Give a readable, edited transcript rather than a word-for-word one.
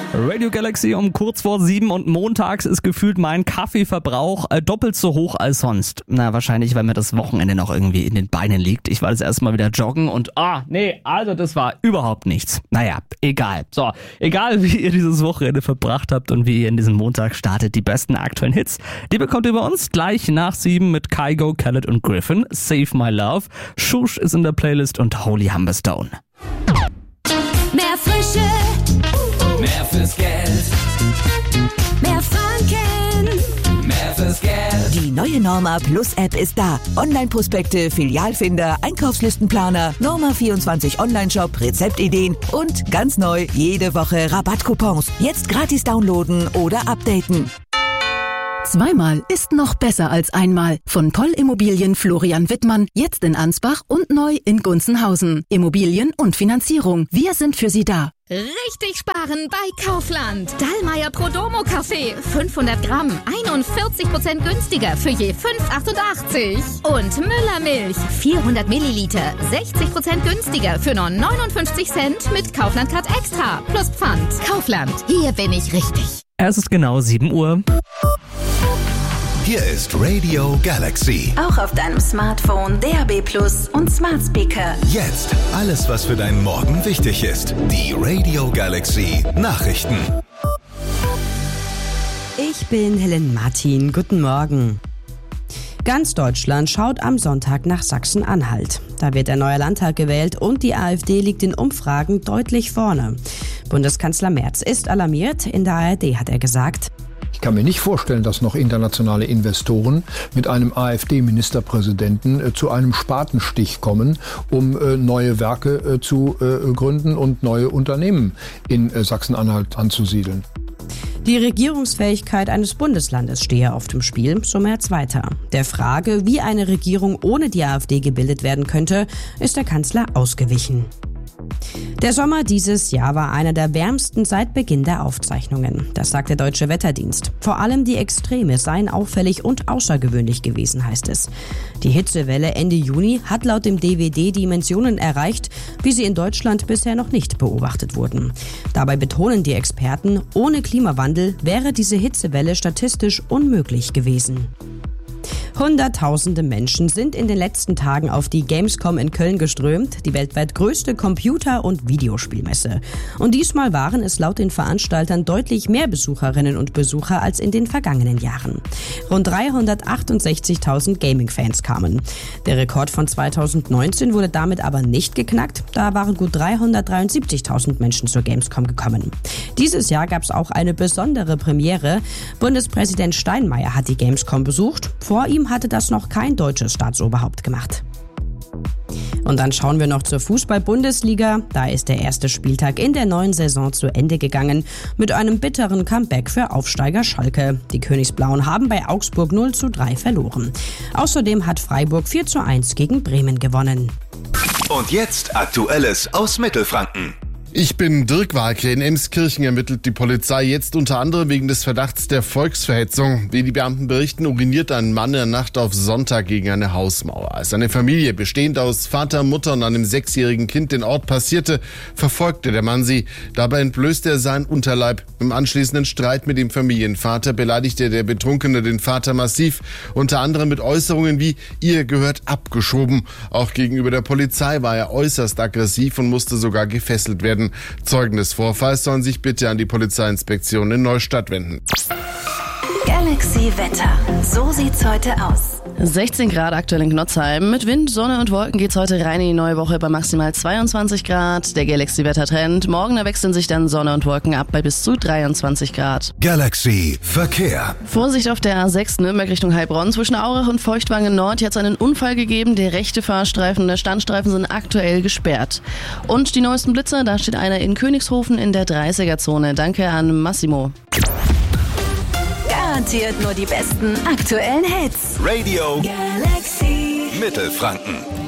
Radio Galaxy um kurz vor 7 und montags ist gefühlt mein Kaffeeverbrauch doppelt so hoch als sonst. Na, wahrscheinlich, weil mir das Wochenende noch irgendwie in den Beinen liegt. Ich war das erste Mal wieder joggen und das war überhaupt nichts. Naja, egal. So, egal wie ihr dieses Wochenende verbracht habt und wie ihr in diesem Montag startet, die besten aktuellen Hits, die bekommt ihr bei uns gleich nach 7 mit Kygo, Khaled und Griffin. Save My Love. Shush ist in der Playlist und Holy Humberstone. Mehr Frische, mehr fürs Geld, mehr Franken, mehr fürs Geld. Die neue Norma Plus App ist da. Online-Prospekte, Filialfinder, Einkaufslistenplaner, Norma24 Online-Shop, Rezeptideen und ganz neu jede Woche Rabattcoupons. Jetzt gratis downloaden oder updaten. Zweimal ist noch besser als einmal. Von Poll Immobilien Florian Wittmann, jetzt in Ansbach und neu in Gunzenhausen. Immobilien und Finanzierung. Wir sind für Sie da. richtig sparen bei Kaufland. Dallmayr Prodomo Kaffee, 500 Gramm, 41% günstiger für je 5,88. Und Müller Milch, 400 Milliliter, 60% günstiger für nur 59 Cent mit Kaufland Card Extra plus Pfand. Kaufland, hier bin ich richtig. Es ist genau 7 Uhr. Hier ist Radio Galaxy. Auch auf deinem Smartphone, DAB+ und Smart Speaker. Jetzt alles, was für deinen Morgen wichtig ist. Die Radio Galaxy Nachrichten. Ich bin Helen Martin. Guten Morgen. Ganz Deutschland schaut am Sonntag nach Sachsen-Anhalt. Da wird ein neuer Landtag gewählt und die AfD liegt in Umfragen deutlich vorne. Bundeskanzler Merz ist alarmiert. In der ARD hat er gesagt: Ich kann mir nicht vorstellen, dass noch internationale Investoren mit einem AfD-Ministerpräsidenten zu einem Spatenstich kommen, um neue Werke zu gründen und neue Unternehmen in Sachsen-Anhalt anzusiedeln. Die Regierungsfähigkeit eines Bundeslandes stehe auf dem Spiel, so Merz weiter. Der Frage, wie eine Regierung ohne die AfD gebildet werden könnte, ist der Kanzler ausgewichen. Der Sommer dieses Jahr war einer der wärmsten seit Beginn der Aufzeichnungen. Das sagt der Deutsche Wetterdienst. Vor allem die Extreme seien auffällig und außergewöhnlich gewesen, heißt es. Die Hitzewelle Ende Juni hat laut dem DWD Dimensionen erreicht, wie sie in Deutschland bisher noch nicht beobachtet wurden. Dabei betonen die Experten, ohne Klimawandel wäre diese Hitzewelle statistisch unmöglich gewesen. Hunderttausende Menschen sind in den letzten Tagen auf die Gamescom in Köln geströmt, die weltweit größte Computer- und Videospielmesse. Und diesmal waren es laut den Veranstaltern deutlich mehr Besucherinnen und Besucher als in den vergangenen Jahren. Rund 368.000 Gaming-Fans kamen. Der Rekord von 2019 wurde damit aber nicht geknackt, da waren gut 373.000 Menschen zur Gamescom gekommen. Dieses Jahr gab es auch eine besondere Premiere. Bundespräsident Steinmeier hat die Gamescom besucht. Vor ihm hatte das noch kein deutsches Staatsoberhaupt gemacht. Und dann schauen wir noch zur Fußball-Bundesliga. Da ist der erste Spieltag in der neuen Saison zu Ende gegangen mit einem bitteren Comeback für Aufsteiger Schalke. Die Königsblauen haben bei Augsburg 0:3 verloren. Außerdem hat Freiburg 4:1 gegen Bremen gewonnen. Und jetzt Aktuelles aus Mittelfranken. Ich bin Dirk Walke. In Emskirchen ermittelt die Polizei jetzt unter anderem wegen des Verdachts der Volksverhetzung. Wie die Beamten berichten, uriniert ein Mann in der Nacht auf Sonntag gegen eine Hausmauer. Als eine Familie, bestehend aus Vater, Mutter und einem 6-jährigen Kind, den Ort passierte, verfolgte der Mann sie. Dabei entblößte er seinen Unterleib. Im anschließenden Streit mit dem Familienvater beleidigte der Betrunkene den Vater massiv, unter anderem mit Äußerungen wie „Ihr gehört abgeschoben". Auch gegenüber der Polizei war er äußerst aggressiv und musste sogar gefesselt werden. Zeugen des Vorfalls sollen sich bitte an die Polizeiinspektion in Neustadt wenden. Galaxy Wetter. So sieht's heute aus. 16 Grad aktuell in Gnotzheim. Mit Wind, Sonne und Wolken geht's heute rein in die neue Woche bei maximal 22 Grad. Der Galaxy-Wettertrend. Morgen da wechseln sich dann Sonne und Wolken ab bei bis zu 23 Grad. Galaxy Verkehr. Vorsicht auf der A6 Nürnberg Richtung Heilbronn. Zwischen Aurach und Feuchtwangen Nord hat es einen Unfall gegeben. Der rechte Fahrstreifen und der Standstreifen sind aktuell gesperrt. Und die neuesten Blitzer, da steht einer in Königshofen in der 30er-Zone. Danke an Massimo. Garantiert nur die besten aktuellen Hits. Radio Galaxy Mittelfranken.